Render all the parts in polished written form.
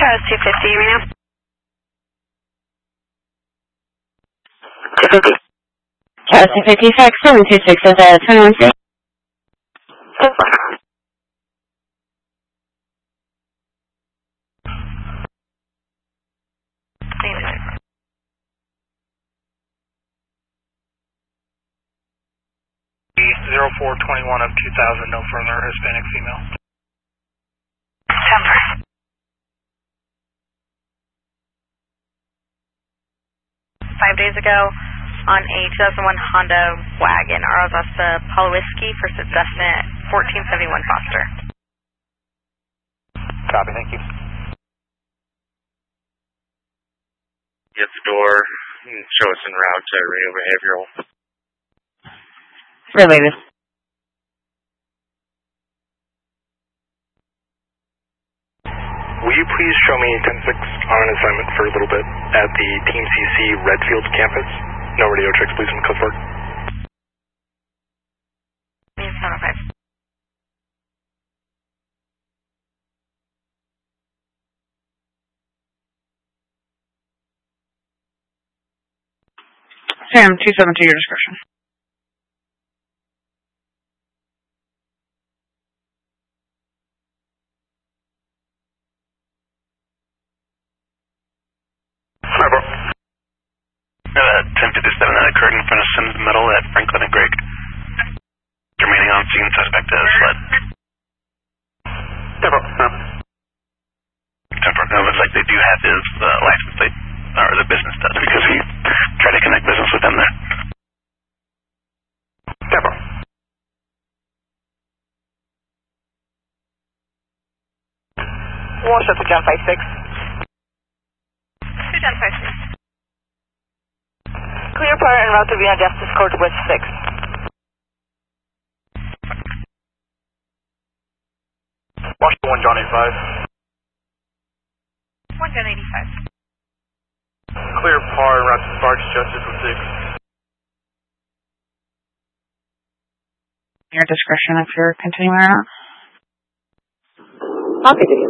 Charles 250, you now. 250. Charles 250, fax 726 is 21 10-4. .0421 of 2000, no further, Hispanic female. 10-4. Five days ago, on a 2001 Honda wagon, Arozasta Apollo Whiskey, first assessment 1471 Foster. Copy, thank you. Get the door, show us en route to Reno Behavioral. Related. Will you please show me 10-6 on an assignment for a little bit at the Team CC Redfield campus? No radio checks, please, from Clifford. 705. Sam, 272, your discretion. That 1057 that occurred in front of Sims Metal at Franklin and Gregg. Remaining on scene, suspect has fled. No, looks like they do have his license plate, or the business does, because he tried to connect business with them there. One shot to John 56. 2 John 56. Clear prior en route to Vienna Justice Court West 6. Washington 1 John 85. 1 John 85. Clear par en route to Sparks Justice with 6. Your discretion if you're continuing or not. I'll continue.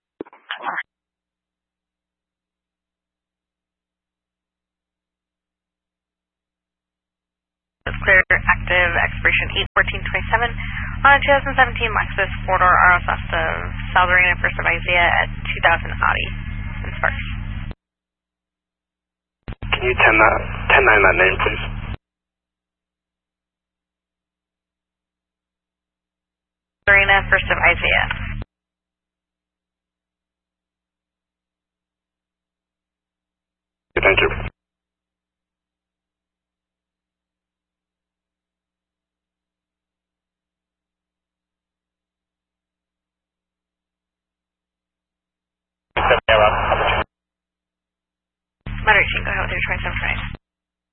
Clear active expiration 8/14/27 on a 2017 Lexus 4-door Arozasta Saldarina First of Isaiah at 2000 Audi in Sparks. Can you 10-9 that name, please? Saldarina First of Isaiah. Thank you.